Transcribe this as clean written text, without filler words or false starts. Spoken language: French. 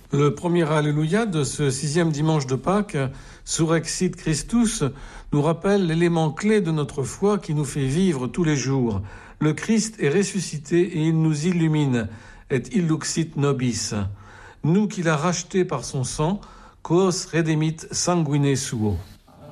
Le premier Alléluia de ce 6e dimanche de Pâques, Surrexit Christus, nous rappelle l'élément clé de notre foi qui nous fait vivre tous les jours. Le Christ est ressuscité et il nous illumine, et illuxit nobis. Nous qu'il a rachetés par son sang, quos redemit sanguine suo.